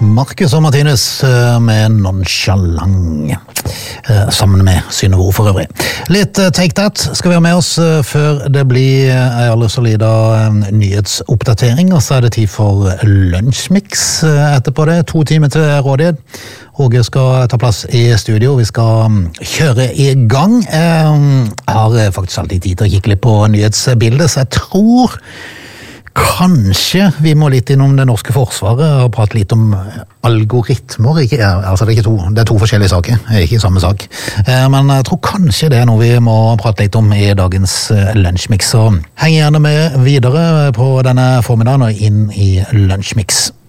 Marcus og Martinus med Nonchalant, sammen med Synnøve for øvrig. Litt Take That skal vi ha med oss før det blir en aller solida nyhetsoppdatering, og så er det tid for Lunsjmix etterpå det. 2 timer til rådighet. Åge skal ta plass i studio, vi skal kjøre i gang. Jeg har faktisk alltid tid til å kikke litt på nyhetsbildet, så jeg tror kanskje vi må litt innom det norske forsvaret og prate litt om algoritmer. Altså det er to forskjellige saker, ikke samme sak. Men jeg tror kanskje det er noe vi må prate litt om i dagens Lunsjmix. Så heng gjerne med videre på denne formiddagen og inn i Lunsjmix.